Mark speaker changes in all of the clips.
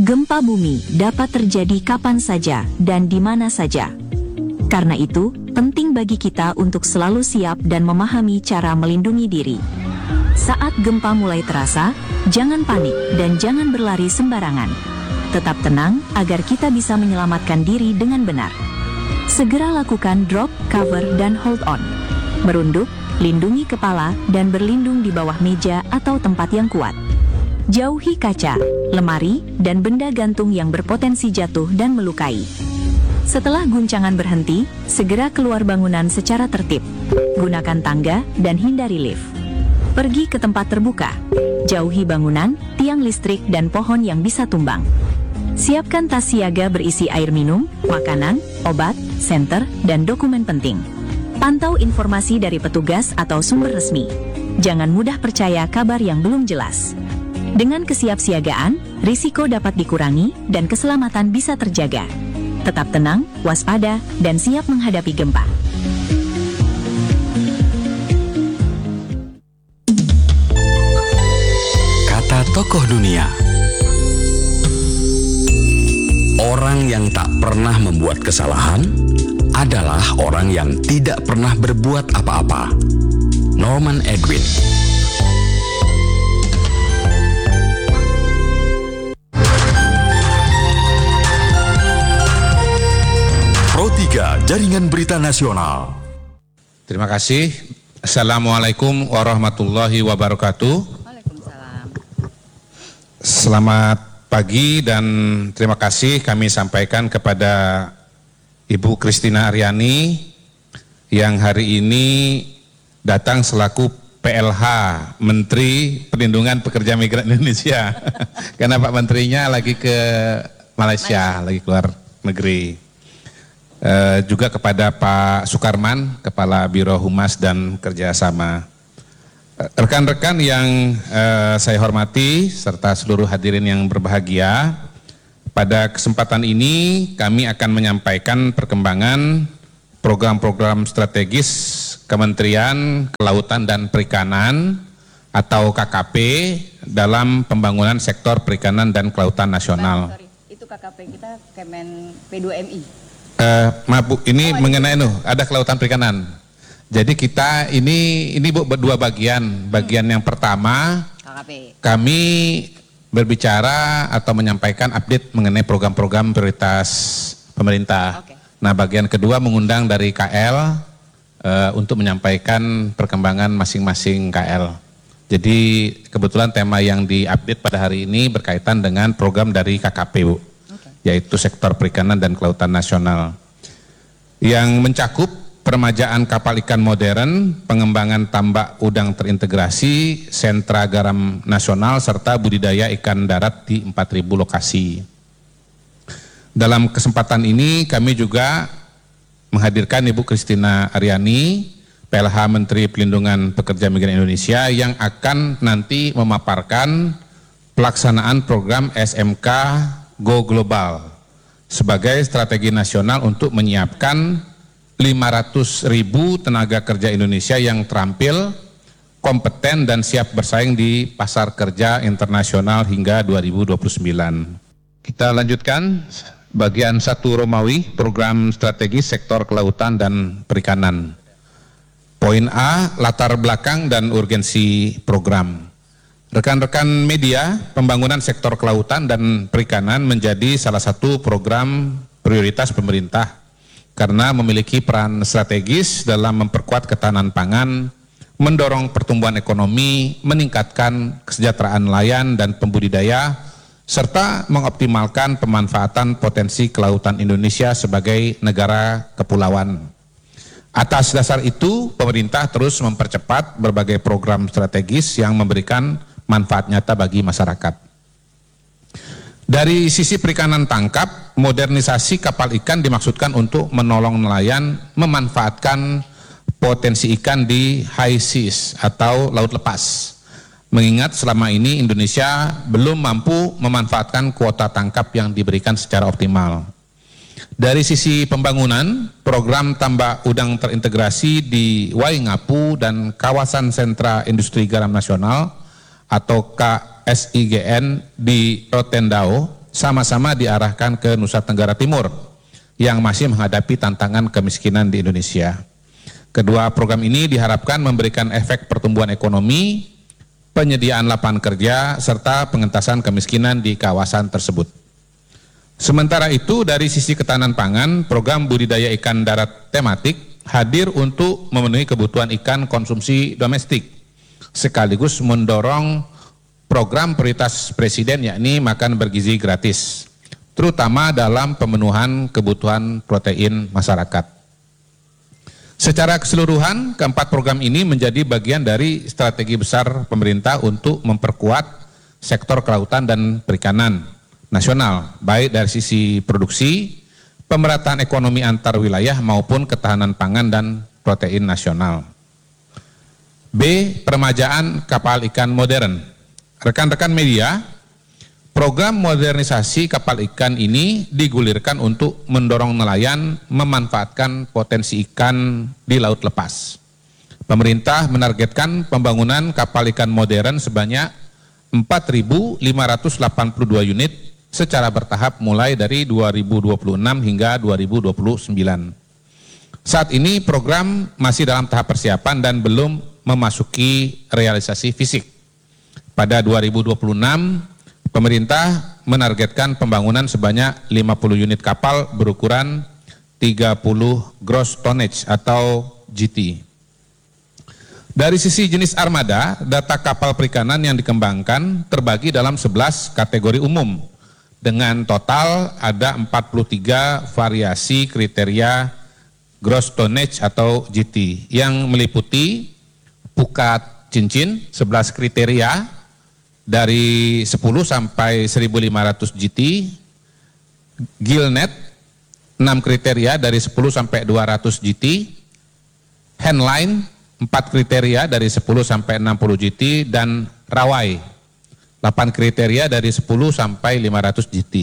Speaker 1: Gempa bumi dapat terjadi kapan saja dan di mana saja. Karena itu, penting bagi kita untuk selalu siap dan memahami cara melindungi diri. Saat gempa mulai terasa, jangan panik dan jangan berlari sembarangan. Tetap tenang agar kita bisa menyelamatkan diri dengan benar. Segera lakukan drop, cover, dan hold on. Merunduk, lindungi kepala, dan berlindung di bawah meja atau tempat yang kuat. Jauhi kaca, lemari, dan benda gantung yang berpotensi jatuh dan melukai. Setelah guncangan berhenti, segera keluar bangunan secara tertib. Gunakan tangga dan hindari lift. Pergi ke tempat terbuka. Jauhi bangunan, tiang listrik, dan pohon yang bisa tumbang. Siapkan tas siaga berisi air minum, makanan, obat, senter, dan dokumen penting. Pantau informasi dari petugas atau sumber resmi. Jangan mudah percaya kabar yang belum jelas. Dengan kesiapsiagaan, risiko dapat dikurangi dan keselamatan bisa terjaga. Tetap tenang, waspada, dan siap menghadapi gempa.
Speaker 2: Kata tokoh dunia. Orang yang tak pernah membuat kesalahan adalah orang yang tidak pernah berbuat apa-apa. Norman Edwin. Pro 3 Jaringan Berita Nasional.
Speaker 3: Terima kasih. Assalamualaikum warahmatullahi wabarakatuh.
Speaker 4: Waalaikumsalam.
Speaker 3: Selamat pagi dan terima kasih kami sampaikan kepada Ibu Christina Aryani yang hari ini datang selaku PLH Menteri Perlindungan Pekerja Migran Indonesia. Karena Pak Menterinya lagi ke Malaysia, lagi keluar negeri. Juga kepada Pak Sukarman, Kepala Biro Humas dan Kerjasama. Rekan-rekan yang saya hormati serta seluruh hadirin yang berbahagia, pada kesempatan ini kami akan menyampaikan perkembangan program-program strategis Kementerian Kelautan dan Perikanan atau KKP dalam pembangunan sektor perikanan dan kelautan nasional.
Speaker 4: Sorry, itu KKP kita Kemen P2MI.
Speaker 3: Bu, ini mengenai ada kelautan perikanan. Jadi kita ini berdua bagian. Bagian yang pertama
Speaker 4: KKP.
Speaker 3: kami berbicara atau menyampaikan update mengenai program-program prioritas pemerintah.
Speaker 4: Okay.
Speaker 3: Nah, bagian kedua mengundang dari KL untuk menyampaikan perkembangan masing-masing KL. Jadi kebetulan tema yang diupdate pada hari ini berkaitan dengan program dari KKP, Bu. Yaitu sektor perikanan dan kelautan nasional yang mencakup peremajaan kapal ikan modern, pengembangan tambak udang terintegrasi, sentra garam nasional, serta budidaya ikan darat di 4.000 lokasi. Dalam kesempatan ini kami juga menghadirkan Ibu Christina Aryani, PLH Menteri Pelindungan Pekerja Migran Indonesia, yang akan nanti memaparkan pelaksanaan program SMK Go Global sebagai strategi nasional untuk menyiapkan 500.000 tenaga kerja Indonesia yang terampil, kompeten, dan siap bersaing di pasar kerja internasional hingga 2029. Kita lanjutkan bagian 1 Romawi, program strategi sektor kelautan dan perikanan. Poin A, latar belakang dan urgensi program. Rekan-rekan media, pembangunan sektor kelautan dan perikanan menjadi salah satu program prioritas pemerintah karena memiliki peran strategis dalam memperkuat ketahanan pangan, mendorong pertumbuhan ekonomi, meningkatkan kesejahteraan nelayan dan pembudidaya, serta mengoptimalkan pemanfaatan potensi kelautan Indonesia sebagai negara kepulauan. Atas dasar itu, pemerintah terus mempercepat berbagai program strategis yang memberikan manfaat nyata bagi masyarakat. Dari sisi perikanan tangkap, modernisasi kapal ikan dimaksudkan untuk menolong nelayan memanfaatkan potensi ikan di high seas atau laut lepas. Mengingat selama ini Indonesia belum mampu memanfaatkan kuota tangkap yang diberikan secara optimal. Dari sisi pembangunan, program tambak udang terintegrasi di Waingapu dan kawasan sentra industri garam nasional atau KSIGN di Rotendao sama-sama diarahkan ke Nusa Tenggara Timur yang masih menghadapi tantangan kemiskinan di Indonesia. Kedua program ini diharapkan memberikan efek pertumbuhan ekonomi, penyediaan lapangan kerja, serta pengentasan kemiskinan di kawasan tersebut. Sementara itu, dari sisi ketahanan pangan, program budidaya ikan darat tematik hadir untuk memenuhi kebutuhan ikan konsumsi domestik, sekaligus mendorong program prioritas Presiden yakni makan bergizi gratis, terutama dalam pemenuhan kebutuhan protein masyarakat. Secara keseluruhan, keempat program ini menjadi bagian dari strategi besar pemerintah untuk memperkuat sektor kelautan dan perikanan nasional, baik dari sisi produksi, pemerataan ekonomi antar wilayah maupun ketahanan pangan dan protein nasional. B. Peremajaan kapal ikan modern. Rekan-rekan media, program modernisasi kapal ikan ini digulirkan untuk mendorong nelayan memanfaatkan potensi ikan di laut lepas. Pemerintah menargetkan pembangunan kapal ikan modern sebanyak 4.582 unit secara bertahap mulai dari 2026 hingga 2029. Saat ini program masih dalam tahap persiapan dan belum memasuki realisasi fisik. Pada 2026, pemerintah menargetkan pembangunan sebanyak 50 unit kapal berukuran 30 gross tonnage atau GT. Dari sisi jenis armada, data kapal perikanan yang dikembangkan terbagi dalam 11 kategori umum, dengan total ada 43 variasi kriteria gross tonnage atau GT yang meliputi pukat cincin 11 kriteria dari 10 sampai 1.500 GT, gillnet 6 kriteria dari 10 sampai 200 GT, handline 4 kriteria dari 10 sampai 60 GT, dan rawai 8 kriteria dari 10 sampai 500 GT.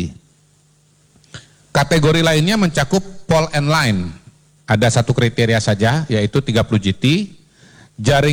Speaker 3: Kategori lainnya mencakup pole and line, ada 1 kriteria saja yaitu 30 GT, jaring